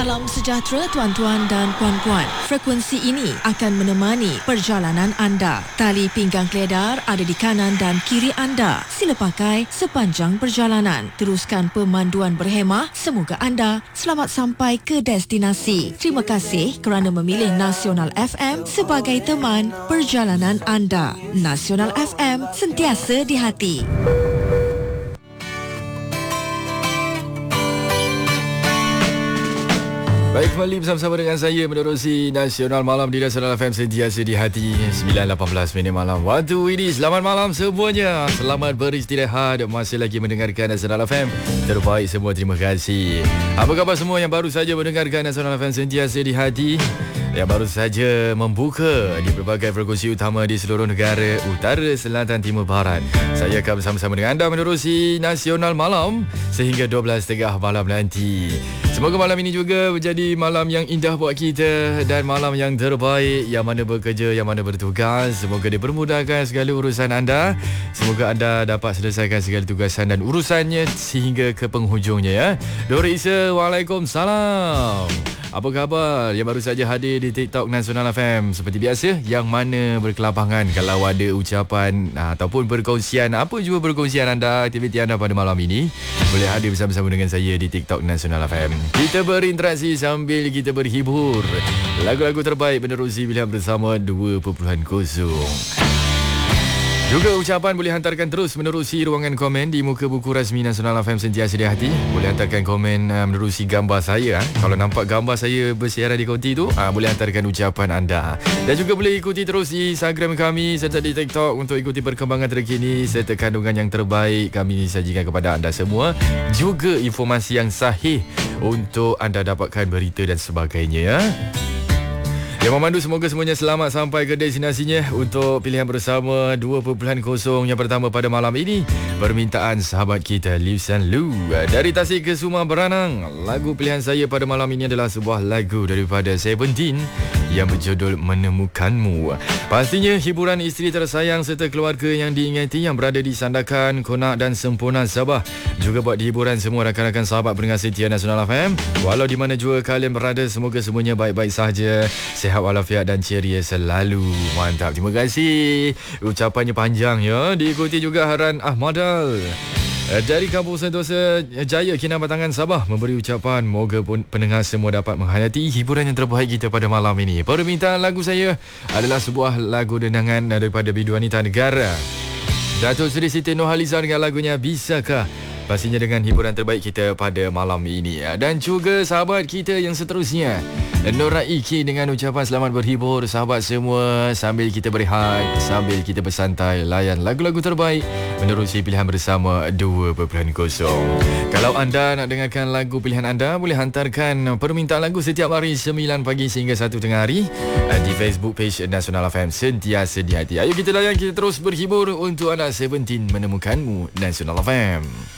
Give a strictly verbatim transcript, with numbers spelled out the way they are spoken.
Salam sejahtera tuan-tuan dan puan-puan. Frekuensi ini akan menemani perjalanan anda. Tali pinggang keledar ada di kanan dan kiri anda. Sila pakai sepanjang perjalanan. Teruskan pemanduan berhemah. Semoga anda selamat sampai ke destinasi. Terima kasih kerana memilih Nasional F M sebagai teman perjalanan anda. Nasional F M, sentiasa di hati. Baik, kembali bersama-sama dengan saya menerusi Nasional Malam di Nasional F M, sentiasa di hati. Sembilan lapan belas minit malam waktu ini. Selamat malam semuanya. Selamat beristirahat. Masih lagi mendengarkan Nasional F M. Terbaik semua, terima kasih. Apa khabar semua yang baru saja mendengarkan Nasional F M sentiasa di hati, yang baru saja membuka di berbagai frekuensi utama di seluruh negara utara, selatan, timur, barat. Saya akan bersama-sama dengan anda menerusi Nasional Malam sehingga dua belas tiga puluh malam nanti. Semoga malam ini juga menjadi malam yang indah buat kita dan malam yang terbaik. Yang mana bekerja, yang mana bertugas, semoga dipermudahkan segala urusan anda. Semoga anda dapat selesaikan segala tugasan dan urusannya sehingga ke penghujungnya, ya. Dori Isa, Waalaikumsalam. Apa khabar yang baru saja hadir di TikTok Nasional F M? Seperti biasa, yang mana berkelapangan kalau ada ucapan ataupun perkongsian, apa juga perkongsian anda, aktiviti anda pada malam ini, boleh hadir bersama-sama dengan saya di TikTok Nasional F M. Kita berinteraksi sambil kita berhibur. Lagu-lagu terbaik menerusi pilihan bersama dua titik kosong. Juga ucapan boleh hantarkan terus menerusi ruangan komen di muka buku rasmi Nasional F M sentiasa di hati. Boleh hantarkan komen uh, menerusi gambar saya. Ha? Kalau nampak gambar saya bersiaran di konti tu, uh, boleh hantarkan ucapan anda. Dan juga boleh ikuti terus di Instagram kami serta di TikTok untuk ikuti perkembangan terkini serta kandungan yang terbaik kami sajikan kepada anda semua. Juga informasi yang sahih untuk anda dapatkan berita dan sebagainya, ya. Yang memandu semoga semuanya selamat sampai ke destinasinya. Untuk pilihan bersama dua titik kosong yang pertama pada malam ini, permintaan sahabat kita Liu San Lu dari Tasik ke Sumah Beranang. Lagu pilihan saya pada malam ini adalah sebuah lagu daripada Seventeen yang berjudul Menemukanmu. Pastinya hiburan isteri tersayang serta keluarga yang diingati yang berada di Sandakan, Konak dan Semporna Sabah. Juga buat hiburan semua rakan-rakan sahabat pendengar setia Nasional F M. Walau di mana juga kalian berada, semoga semuanya baik-baik sahaja, sihat walafiat dan ceria selalu. Mantap, terima kasih. Ucapannya panjang, ya. Diikuti juga Haran Ahmadal dari Kampung Sentosa Jaya, Kinabatangan, Sabah, memberi ucapan moga pun pendengar semua dapat menghayati hiburan yang terbaik kita pada malam ini. Permintaan lagu saya adalah sebuah lagu dendangan daripada Bidu Wanita Negara, Datuk Seri Siti Nurhaliza dengan lagunya Bisakah. Pastinya dengan hiburan terbaik kita pada malam ini. Dan juga sahabat kita yang seterusnya, Nur Raiki dengan ucapan selamat berhibur sahabat semua, sambil kita berehat, sambil kita bersantai, layan lagu-lagu terbaik menerusi pilihan bersama dua titik kosong. Kalau anda nak dengarkan lagu pilihan anda, boleh hantarkan permintaan lagu setiap hari sembilan pagi sehingga satu tengah hari di Facebook page Nasional F M sentiasa di hati. Ayo kita layan, kita terus berhibur untuk anak Seventeen, Menemukanmu, Nasional F M.